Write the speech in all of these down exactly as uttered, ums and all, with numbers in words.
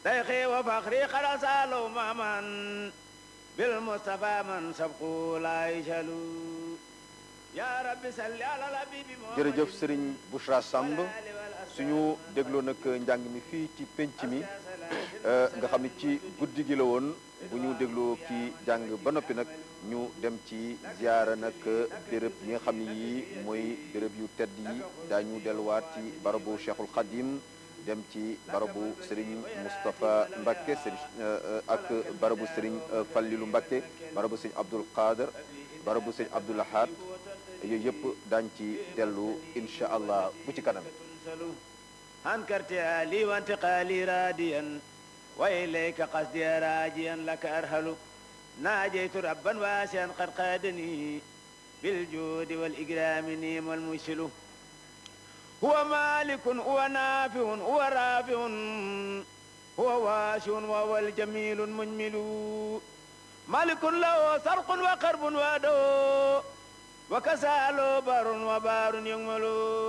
شيخي وفخري قد سالوا ممن بالمصطفى من سبقوا لا يجهلوا يا رب صل على الحبيب محمد. jërëjëf Serigne Bouchra Samb suñu dégloo nag njàng mi fii ci penc mi nga xam ne ci guddi gi la woon bu ñu dégloo ki jàng ba noppi nag ñu dem ci ziyaara nag béréb yi nga xam ne yii mooy béréb yu tedd yi daañu delluwaat ci barabu Cheikhul Khadim dem ci barabu Serigne Moustapha Mbacké Serigne ak barabu Serigne Fallilou Mbacké barabu Serigne Abdoul Qadir barabu Serigne Abdoul Ahad yooyu yëpp daañ ci dellu incha allah bu ci kanam. أنكرت لي وانتقالي راديا وإليك قصدي راجيا لك أرهل ناجيت ربا واسعا قد قادني بالجود والإكرام نيم المرسل هو مالك هو نافع هو رافع هو واسع وهو الجميل المجمل مالك له سرق وقرب وادو وكسال بار وبار يمل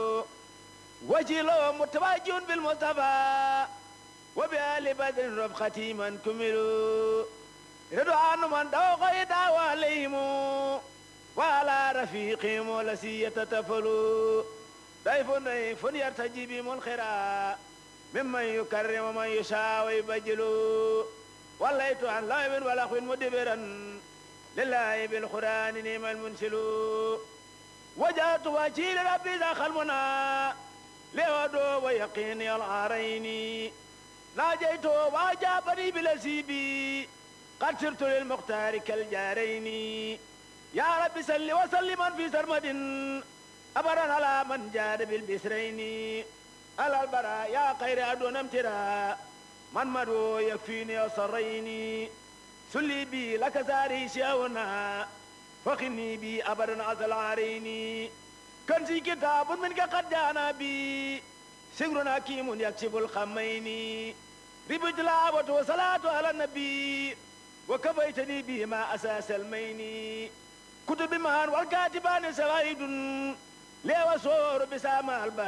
وجلو متواجد بالمصطفى وبآل بدر ربختي من كملوا رضوان من دوق يدعو عليهم وعلى رفيقهم ولسي يتتفلوا ضيف ضيف يرتجي بهم الخيرا ممن يكرم ومن يشاء ويبجل وليت عن لعب ولخو مدبرا لله بالقرآن نعم المنسل وجاءت وجيل ربي ذا خلمنا لودو ويقيني العارين ناجيت واجابني بلسيبي قد سرت للمختار كالجارين يا رب سل وسلم في سرمد أبرا على من جاد بالبسرين على البراء يا خير أدون امترا من مدو يكفيني وصريني سلي بي لك زاري شاونا فخني بي أبرا على العارين كنزي كتاب منك قد جانا بي سجرنا كيم يكشف الخمين ربج لعبة وصلاة على النبي وكفيتني بما أساس المين كتب مهان والكاتبان سوائد لي وصور بسام الباب